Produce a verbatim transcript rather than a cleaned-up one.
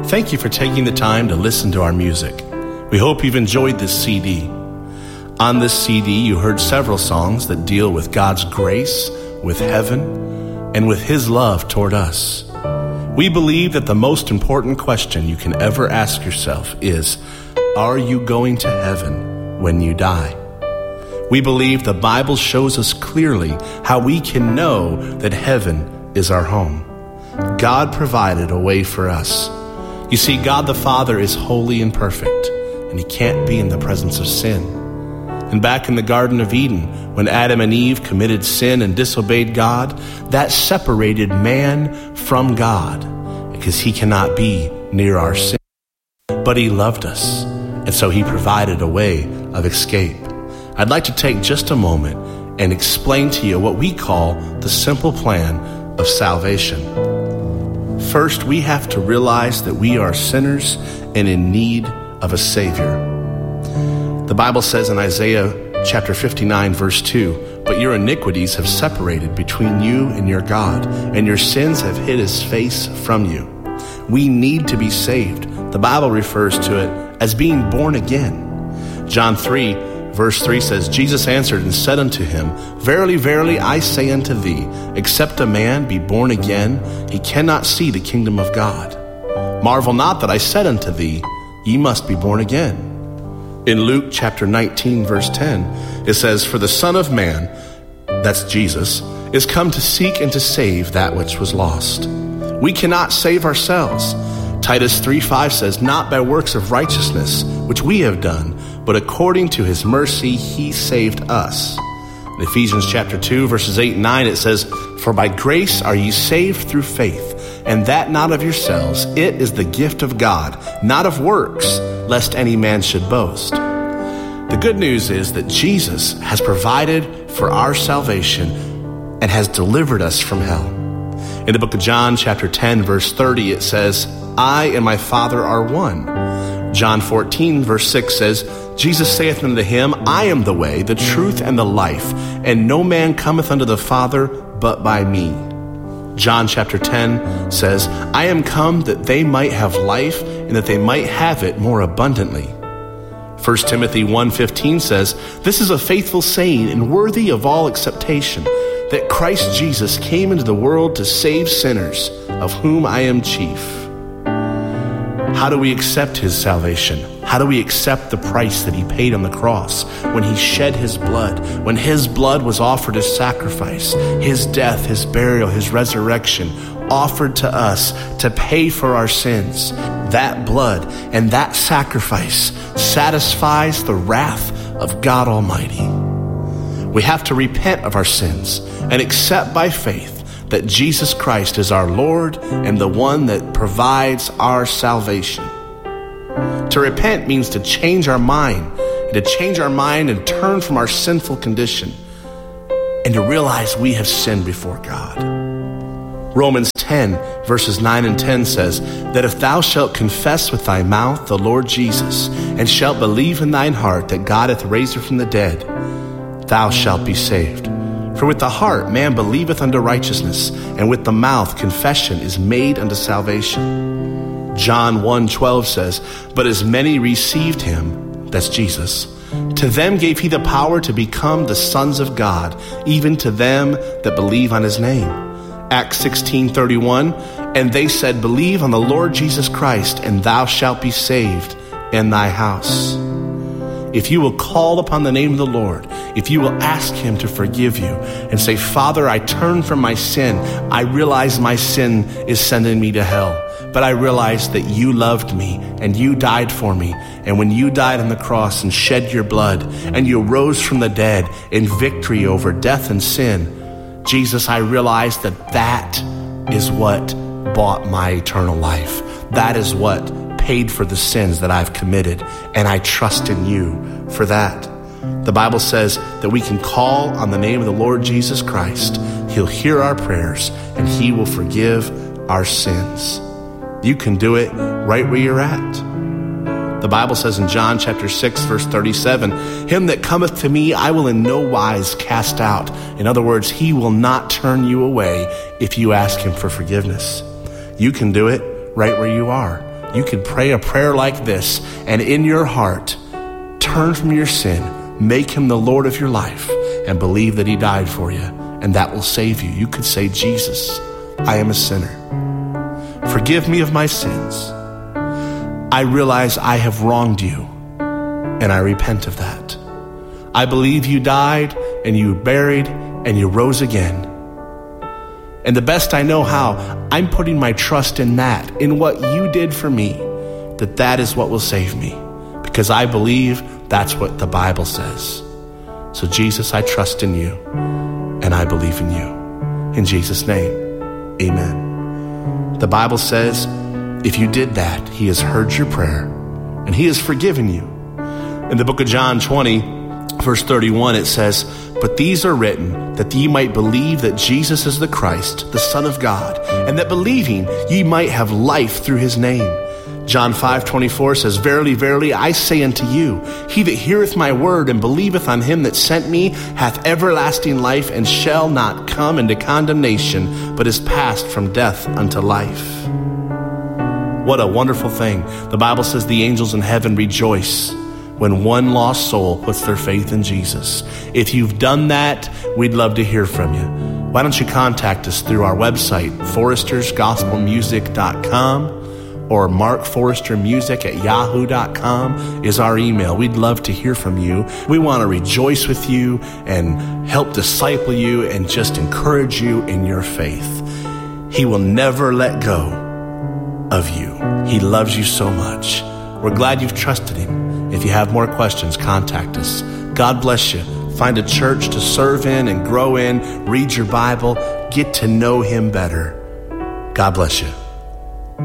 Thank you for taking the time to listen to our music. We hope you've enjoyed this C D. On this C D, you heard several songs that deal with God's grace, with heaven, and with His love toward us. We believe that the most important question you can ever ask yourself is, are you going to heaven when you die? We believe the Bible shows us clearly how we can know that heaven is our home. God provided a way for us. You see, God the Father is holy and perfect, and He can't be in the presence of sin. And back in the Garden of Eden, when Adam and Eve committed sin and disobeyed God, that separated man from God, because He cannot be near our sin. But He loved us, and so He provided a way of escape. I'd like to take just a moment and explain to you what we call the simple plan of salvation. First, we have to realize that we are sinners and in need of a Savior. The Bible says in Isaiah chapter fifty-nine, verse two, "But your iniquities have separated between you and your God, and your sins have hid His face from you." We need to be saved. The Bible refers to it as being born again. John three, verse three says, "Jesus answered and said unto him, Verily, verily, I say unto thee, except a man be born again, he cannot see the kingdom of God. Marvel not that I said unto thee, Ye must be born again." In Luke chapter nineteen, verse ten, it says, "For the Son of Man," that's Jesus, "is come to seek and to save that which was lost." We cannot save ourselves. Titus three five says, "Not by works of righteousness, which we have done, but according to His mercy He saved us." In Ephesians chapter two, verses eight and nine, it says, "For by grace are ye saved through faith, and that not of yourselves. It is the gift of God, not of works, lest any man should boast." The good news is that Jesus has provided for our salvation and has delivered us from hell. In the book of John chapter ten, verse thirty, it says, "I and my Father are one." John fourteen, verse six says, "Jesus saith unto him, I am the way, the truth, and the life, and no man cometh unto the Father but by me." John chapter ten says, "I am come that they might have life, and that they might have it more abundantly." First Timothy one fifteen says, "This is a faithful saying and worthy of all acceptation, that Christ Jesus came into the world to save sinners, of whom I am chief." How do we accept His salvation? How do we accept the price that He paid on the cross when He shed His blood, when His blood was offered as sacrifice, His death, His burial, His resurrection, offered to us to pay for our sins? That blood and that sacrifice satisfies the wrath of God Almighty. We have to repent of our sins and accept by faith that Jesus Christ is our Lord and the one that provides our salvation. To repent means to change our mind, and to change our mind and turn from our sinful condition, and to realize we have sinned before God. Romans ten, verses nine and ten says, "That if thou shalt confess with thy mouth the Lord Jesus, and shalt believe in thine heart that God hath raised him from the dead, thou shalt be saved. For with the heart man believeth unto righteousness, and with the mouth confession is made unto salvation." John one twelve says, "But as many received him," that's Jesus, "to them gave he the power to become the sons of God, even to them that believe on his name." Acts sixteen thirty-one, "And they said, Believe on the Lord Jesus Christ, and thou shalt be saved in thy house." If you will call upon the name of the Lord, if you will ask Him to forgive you and say, "Father, I turn from my sin. I realize my sin is sending me to hell, but I realize that you loved me and you died for me. And when you died on the cross and shed your blood and you rose from the dead in victory over death and sin, Jesus, I realize that that is what bought my eternal life. That is what paid for the sins that I've committed, and I trust in you for that." The Bible says that we can call on the name of the Lord Jesus Christ. He'll hear our prayers, and He will forgive our sins. You can do it right where you're at. The Bible says in John chapter six, verse thirty-seven, "Him that cometh to me, I will in no wise cast out." In other words, He will not turn you away if you ask Him for forgiveness. You can do it right where you are. you could pray a prayer like this and in your heart, turn from your sin, make him the Lord of your life, and believe that he died for you, and that will save you. You could say, Jesus, I am a sinner. Forgive me of my sins. I realize I have wronged you, and I repent of that. I believe you died, and you were buried, and you rose again. And the best I know how, I'm putting my trust in that, in what you did for me, that that is what will save me, because I believe that's what the Bible says. So Jesus, I trust in you, and I believe in you. In Jesus' name, amen. The Bible says, if you did that, he has heard your prayer, and he has forgiven you. In the book of John twenty, verse thirty-one, it says, but these are written that ye might believe that Jesus is the Christ, the Son of God, and that believing ye might have life through his name. John five twenty-four says, verily, verily, I say unto you, he that heareth my word and believeth on him that sent me hath everlasting life, and shall not come into condemnation, but is passed from death unto life. What a wonderful thing. The Bible says the angels in heaven rejoice when one lost soul puts their faith in Jesus. If you've done that, we'd love to hear from you. Why don't you contact us through our website, foresters gospel music dot com, or mark forrester music at yahoo dot com is our email. We'd love to hear from you. We want to rejoice with you and help disciple you and just encourage you in your faith. He will never let go of you. He loves you so much. We're glad you've trusted him. If you have more questions, contact us. God bless you. Find a church to serve in and grow in. Read your Bible. Get to know him better. God bless you.